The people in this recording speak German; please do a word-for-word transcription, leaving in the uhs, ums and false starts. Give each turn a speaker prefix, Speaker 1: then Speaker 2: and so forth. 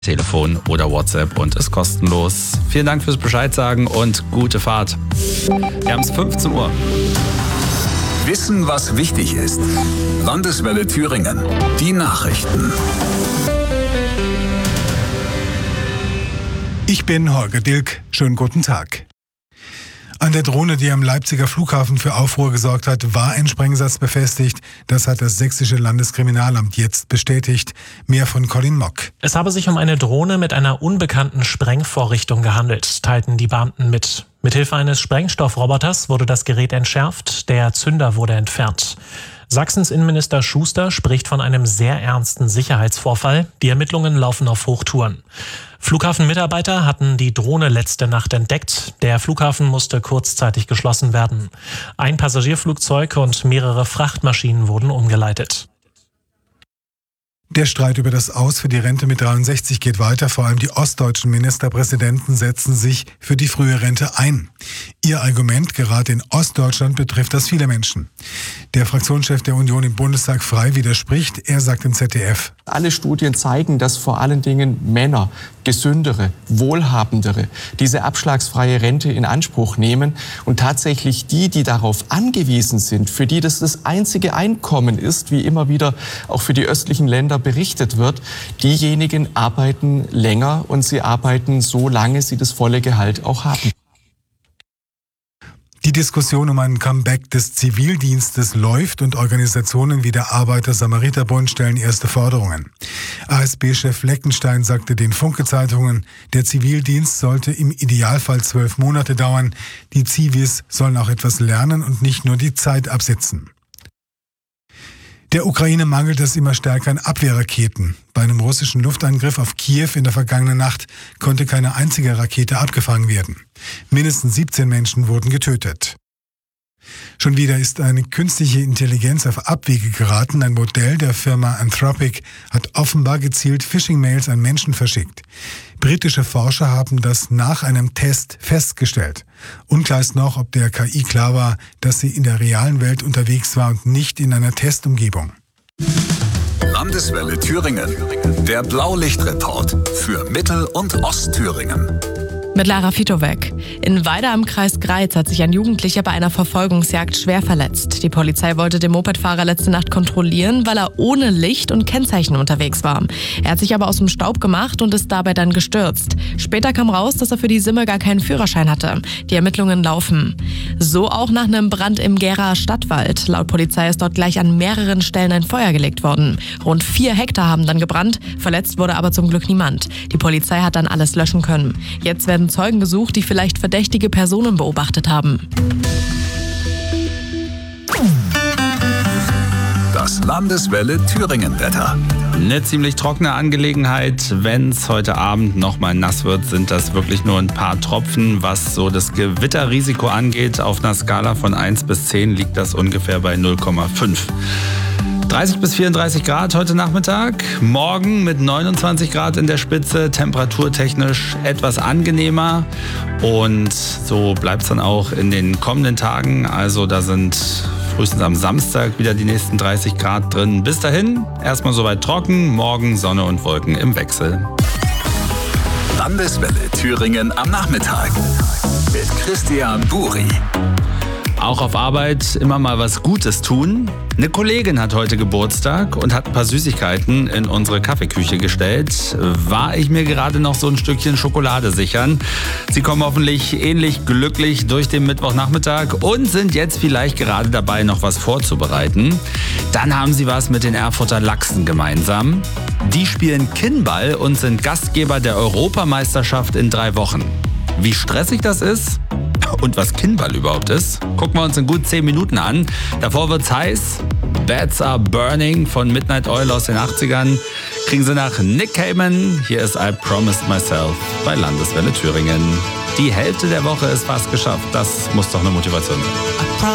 Speaker 1: Telefon oder WhatsApp und ist kostenlos. Vielen Dank fürs Bescheid sagen und gute Fahrt. Wir haben es fünfzehn Uhr.
Speaker 2: Wissen, was wichtig ist. Landeswelle Thüringen. Die Nachrichten.
Speaker 3: Ich bin Holger Dilk. Schönen guten Tag. An der Drohne, die am Leipziger Flughafen für Aufruhr gesorgt hat, war ein Sprengsatz befestigt. Das hat das sächsische Landeskriminalamt jetzt bestätigt. Mehr von Colin Mock.
Speaker 4: Es habe sich um eine Drohne mit einer unbekannten Sprengvorrichtung gehandelt, teilten die Beamten mit. Mithilfe eines Sprengstoffroboters wurde das Gerät entschärft, der Zünder wurde entfernt. Sachsens Innenminister Schuster spricht von einem sehr ernsten Sicherheitsvorfall. Die Ermittlungen laufen auf Hochtouren. Flughafenmitarbeiter hatten die Drohne letzte Nacht entdeckt. Der Flughafen musste kurzzeitig geschlossen werden. Ein Passagierflugzeug und mehrere Frachtmaschinen wurden umgeleitet.
Speaker 3: Der Streit über das Aus für die Rente mit dreiundsechzig geht weiter. Vor allem die ostdeutschen Ministerpräsidenten setzen sich für die frühe Rente ein. Ihr Argument, gerade in Ostdeutschland betrifft das viele Menschen. Der Fraktionschef der Union im Bundestag frei widerspricht. Er sagt im Z D F:
Speaker 5: Alle Studien zeigen, dass vor allen Dingen Männer, gesündere, wohlhabendere, diese abschlagsfreie Rente in Anspruch nehmen. Und tatsächlich die, die darauf angewiesen sind, für die das das einzige Einkommen ist, wie immer wieder auch für die östlichen Länder berichtet wird, diejenigen arbeiten länger und sie arbeiten so lange sie das volle Gehalt auch haben.
Speaker 3: Die Diskussion um ein Comeback des Zivildienstes läuft und Organisationen wie der Arbeiter-Samariter-Bund stellen erste Forderungen. A S B-Chef Fleckenstein sagte den Funke-Zeitungen, der Zivildienst sollte im Idealfall zwölf Monate dauern. Die Zivis sollen auch etwas lernen und nicht nur die Zeit absitzen. Der Ukraine mangelt es immer stärker an Abwehrraketen. Bei einem russischen Luftangriff auf Kiew in der vergangenen Nacht konnte keine einzige Rakete abgefangen werden. Mindestens siebzehn Menschen wurden getötet. Schon wieder ist eine künstliche Intelligenz auf Abwege geraten. Ein Modell der Firma Anthropic hat offenbar gezielt Phishing-Mails an Menschen verschickt. Britische Forscher haben das nach einem Test festgestellt. Unklar ist noch, ob der K I klar war, dass sie in der realen Welt unterwegs war und nicht in einer Testumgebung.
Speaker 2: Landeswelle Thüringen. Der Blaulichtreport für Mittel- und Ostthüringen.
Speaker 6: Mit Lara Fitowek. In Weida im Kreis Greiz hat sich ein Jugendlicher bei einer Verfolgungsjagd schwer verletzt. Die Polizei wollte den Mopedfahrer letzte Nacht kontrollieren, weil er ohne Licht und Kennzeichen unterwegs war. Er hat sich aber aus dem Staub gemacht und ist dabei dann gestürzt. Später kam raus, dass er für die Simme gar keinen Führerschein hatte. Die Ermittlungen laufen. So auch nach einem Brand im Geraer Stadtwald. Laut Polizei ist dort gleich an mehreren Stellen ein Feuer gelegt worden. Rund vier Hektar haben dann gebrannt. Verletzt wurde aber zum Glück niemand. Die Polizei hat dann alles löschen können. Jetzt werden Zeugen gesucht, die vielleicht verdächtige Personen beobachtet haben.
Speaker 2: Das Landeswelle Thüringen-Wetter.
Speaker 1: Eine ziemlich trockene Angelegenheit. Wenn es heute Abend nochmal nass wird, sind das wirklich nur ein paar Tropfen. Was so das Gewitterrisiko angeht, auf einer Skala von eins bis zehn liegt das ungefähr bei null Komma fünf. dreißig bis vierunddreißig Grad heute Nachmittag. Morgen mit neunundzwanzig Grad in der Spitze, temperaturtechnisch etwas angenehmer. Und so bleibt es dann auch in den kommenden Tagen. Also da sind frühestens am Samstag wieder die nächsten dreißig Grad drin. Bis dahin erstmal soweit trocken, morgen Sonne und Wolken im Wechsel.
Speaker 2: Landeswelle Thüringen am Nachmittag mit Christian Buri.
Speaker 1: Auch auf Arbeit immer mal was Gutes tun. Eine Kollegin hat heute Geburtstag und hat ein paar Süßigkeiten in unsere Kaffeeküche gestellt. War ich mir gerade noch so ein Stückchen Schokolade sichern. Sie kommen hoffentlich ähnlich glücklich durch den Mittwochnachmittag und sind jetzt vielleicht gerade dabei, noch was vorzubereiten. Dann haben sie was mit den Erfurter Lachsen gemeinsam. Die spielen Kinnball und sind Gastgeber der Europameisterschaft in drei Wochen. Wie stressig das ist und was Kinnball überhaupt ist, gucken wir uns in gut zehn Minuten an. Davor wird's heiß. Bats Are Burning von Midnight Oil aus den achtzigern. Kriegen sie nach Nick Cayman. Hier ist I Promised Myself bei Landeswelle Thüringen. Die Hälfte der Woche ist fast geschafft. Das muss doch eine Motivation sein.